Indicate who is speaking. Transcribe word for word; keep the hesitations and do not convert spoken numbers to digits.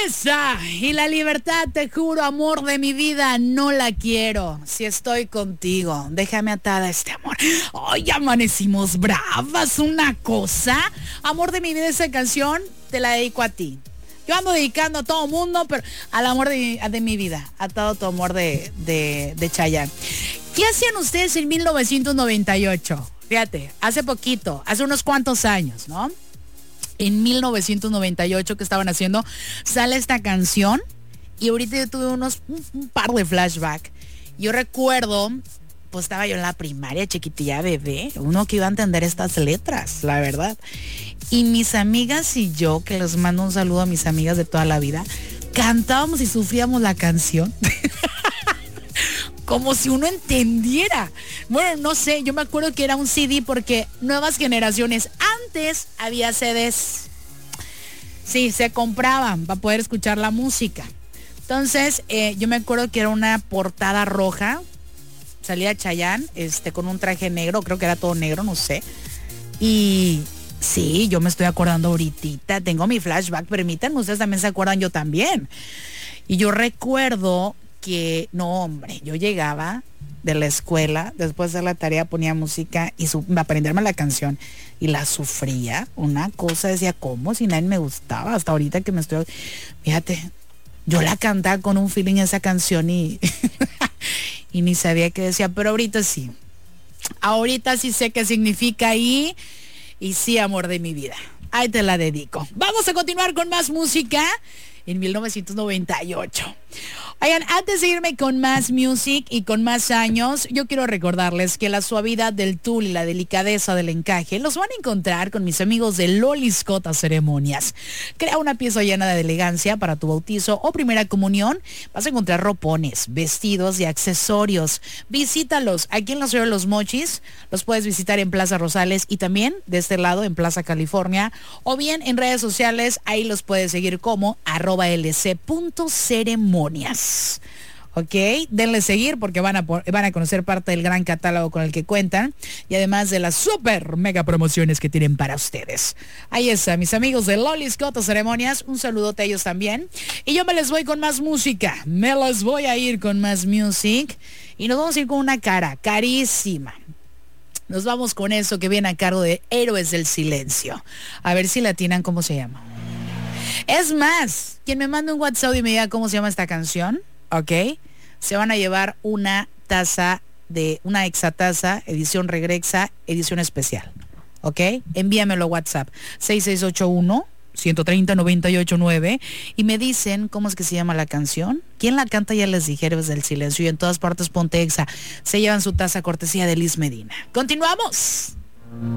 Speaker 1: Esa y la libertad, te juro, amor de mi vida, no la quiero. Si estoy contigo, déjame atada a este amor. Hoy amanecimos bravas, una cosa. Amor de mi vida, esa canción te la dedico a ti. Yo ando dedicando a todo mundo, pero al amor de, de mi vida, atado tu amor de, de, de Chayanne. ¿Qué hacían ustedes en mil novecientos noventa y ocho? Fíjate, hace poquito, hace unos cuantos años, ¿no? En mil novecientos noventa y ocho, que estaban haciendo, sale esta canción y ahorita yo tuve unos un, un par de flashbacks. Yo recuerdo, pues estaba yo en la primaria, chiquitilla, bebé, uno que iba a entender estas letras, la verdad. Y mis amigas y yo, que les mando un saludo a mis amigas de toda la vida, cantábamos y sufríamos la canción. Como si uno entendiera. Bueno, no sé, yo me acuerdo que era un C D porque nuevas generaciones, antes había C Ds. Sí, se compraban para poder escuchar la música. Entonces, eh, yo me acuerdo que era una portada roja. Salía Chayanne, este, con un traje negro, creo que era todo negro, no sé. Y sí, yo me estoy acordando ahorita, tengo mi flashback, permítanme, ustedes también se acuerdan, yo también. Y yo recuerdo que, no hombre, yo llegaba de la escuela, después de la tarea ponía música y su, aprenderme la canción y la sufría, una cosa, decía, ¿cómo? Si nadie me gustaba, hasta ahorita que me estoy, fíjate, yo la cantaba con un feeling esa canción y, y ni sabía qué decía, pero ahorita sí, ahorita sí sé qué significa y, y sí, amor de mi vida, ahí te la dedico. Vamos a continuar con más música en mil novecientos noventa y ocho. Oigan, antes de irme con más music y con más años, yo quiero recordarles que la suavidad del tul y la delicadeza del encaje los van a encontrar con mis amigos de Lolis Cota Ceremonias. Crea una pieza llena de elegancia para tu bautizo o primera comunión. Vas a encontrar ropones, vestidos y accesorios. Visítalos aquí en la ciudad de Los Mochis. Los puedes visitar en Plaza Rosales y también de este lado en Plaza California. O bien en redes sociales, ahí los puedes seguir como arroba lc.ceremonias. Ok, denle seguir porque van a, van a conocer parte del gran catálogo con el que cuentan y además de las super mega promociones que tienen para ustedes. Ahí está, mis amigos de Lolis Cota Ceremonias, un saludote a ellos también. Y yo me les voy con más música, me les voy a ir con más music y nos vamos a ir con una cara carísima. Nos vamos con eso que viene a cargo de Héroes del Silencio. A ver si la atinan cómo se llama. Es más, quien me mande un WhatsApp y me diga cómo se llama esta canción, ok, se van a llevar una taza de, una exataza, edición Regrexa, edición especial, ok, envíamelo a WhatsApp, seis seis ocho uno, uno tres cero, nueve ocho nueve y me dicen cómo es que se llama la canción, quién la canta, ya les dije, Héroes del Silencio, y en todas partes ponte Exa, se llevan su taza cortesía de Liz Medina. ¡Continuamos!